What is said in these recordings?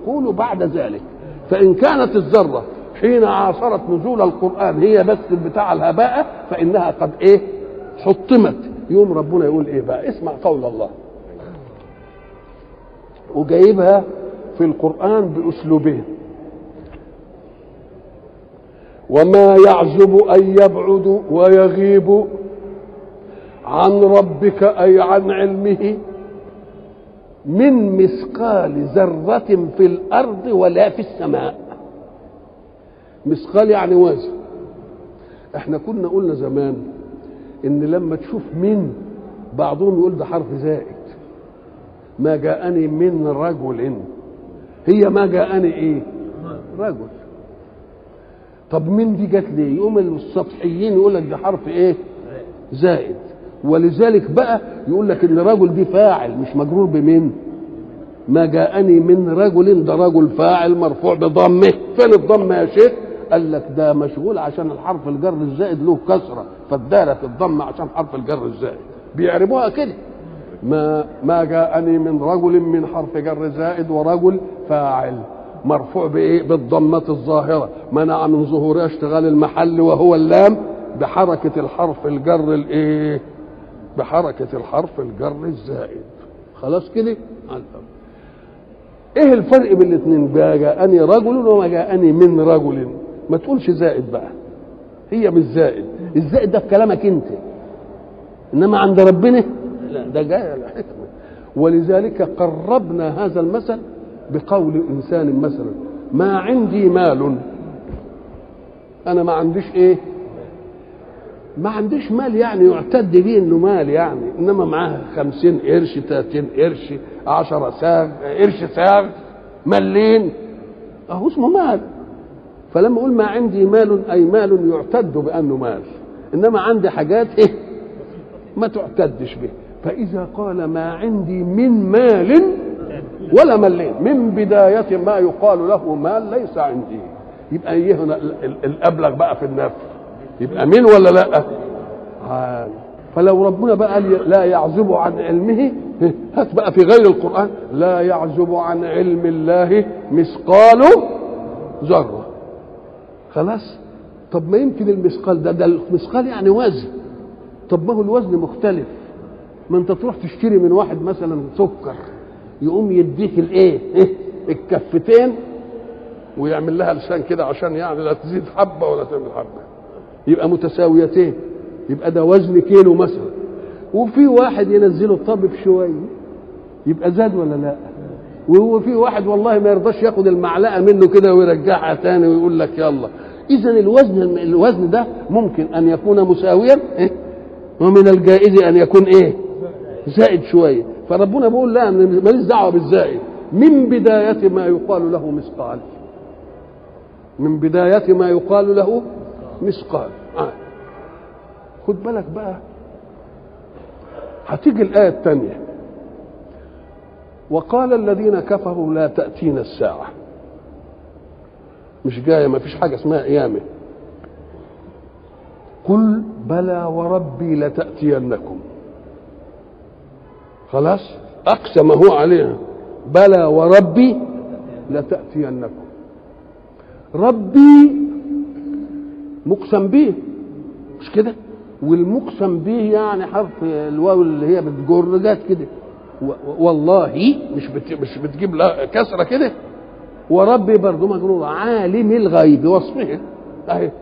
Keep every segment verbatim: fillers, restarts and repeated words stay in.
تقول بعد ذلك. فإن كانت الذرة حين عاصرت نزول القرآن هي بس بتاع الهباء فإنها قد إيه حطمت. يوم ربنا يقول إيه بقى؟ اسمع قول الله، وجايبها في القرآن بأسلوبين: وما يعزب أن يبعد ويغيب عن ربك أي عن علمه من مثقال ذرة في الأرض ولا في السماء. مثقال يعني وزن. احنا كنا قلنا زمان ان لما تشوف من بعضهم يقول ده حرف زائد، ما جاءني من رجل، هي ما جاءني ايه؟ رجل. طب من دي جت ليه؟ يقوم السطحيين يقول لك ده حرف ايه؟ زائد. ولذلك بقى يقول لك ان رجل دي فاعل مش مجرور بمن. ما جاءني من رجل ده رجل فاعل مرفوع بضمه. فين الضمه يا شيخ؟ قال لك ده مشغول عشان الحرف الجر الزائد له كسره فادالت الضمه عشان حرف الجر الزائد. بيعربوها كده: ما ما جاءني من رجل من حرف جر زائد ورجل فاعل مرفوع بايه؟ بالضمه الظاهره منع من ظهورها اشتغال المحل وهو اللام بحركه الحرف الجر الايه؟ بحركه الحرف الجر الزائد. خلاص كده؟ ايه الفرق بين الاثنين؟ جاءني رجل وما جاءني من رجل. ما تقولش زائد بقى، هي مش زائد. الزائد ده في كلامك انت، انما عند ربنا لا، ده جاي على حكمه. ولذلك قربنا هذا المثل بقول انسان مثلا: ما عندي مال. انا ما عنديش ايه؟ ما عنديش مال يعني يعتد به انه مال يعني، انما معاه خمسين قرش، تلاتين قرش، عشرة ساغ، قرش ساغ، ملين، اهو اسمه مال. فلما اقول ما عندي مال اي مال يعتد بانه مال، انما عندي حاجات ايه ما تعتدش به. فاذا قال ما عندي من مال ولا ملين من بدايه ما يقال له مال ليس عندي، يبقى ايه هنا الابلغ بقى في النفي؟ يبقى مين ولا لا؟ آه. فلو ربنا بقى لا يعزب عن علمه، هات بقى في غير القرآن: لا يعزب عن علم الله مثقال ذرة. خلاص؟ طب ما يمكن المثقال ده ده المثقال يعني وزن. طب ما هو الوزن مختلف. ما انت تروح تشتري من واحد مثلا سكر يقوم يديك الايه؟ الكفتين ويعمل لها لسان كده عشان يعني لا تزيد حبه ولا تعمل حبه، يبقى متساويتين، يبقى ده وزن كيلو مثلا. وفي واحد ينزله الطبيب شويه يبقى زاد ولا لا؟ وهو في واحد والله ما يرضاش ياخد المعلقه منه كده ويرجعها تاني ويقول لك يلا. اذا الوزن الوزن ده ممكن ان يكون مساويا، إيه؟ ومن الجائز ان يكون ايه؟ زائد شويه. فربنا بيقول لا، ماليش دعوه بالزائد. من بدايه ما يقال له مثقال، من بدايه ما يقال له مثقال. آه. خد بالك بقى، هتيجي الآية الثانية: وقال الذين كفروا لا تأتينا الساعة. مش جاية، ما فيش حاجة اسمها قيامة. قل بلى وربي لتأتينكم. خلاص؟ أقسم هو عليها: بلى وربي لتأتينكم. ربي مقسم به، مش كده؟ والمقسم به يعني حرف الواو اللي هي بتجر جات كده، والله مش بت... مش بتجيب لها كسره كده. وربي برضه مجرور، عالم الغيب وصفه اهي.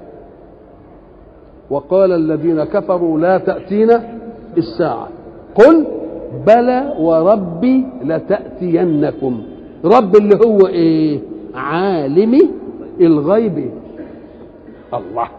وقال الذين كفروا لا تأتينا الساعة قل بلى وربي لتأتينكم. رب اللي هو ايه؟ عالم الغيب. الله.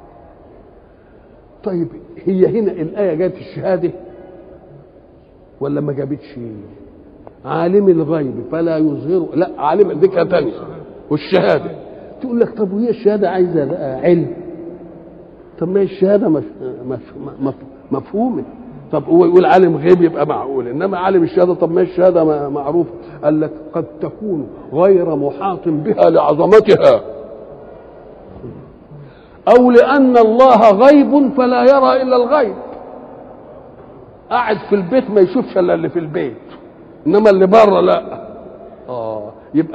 طيب هي هنا الآية جابت الشهادة ولا ما جابتش؟ عالم الغيب فلا يظهر، لا عالم ذكرى ثانية والشهادة. تقول لك طب وهي الشهادة عايزة علم؟ طب ما هي الشهادة مف... مف... مفهومة. طب هو يقول عالم غيب يبقى معقول، انما عالم الشهادة طب ما هي الشهادة معروفة. قال لك قد تكون غير محاط بها لعظمتها، او لان الله غيب فلا يرى الا الغيب. قاعد في البيت ما يشوفش الا اللي في البيت، انما اللي بره لا.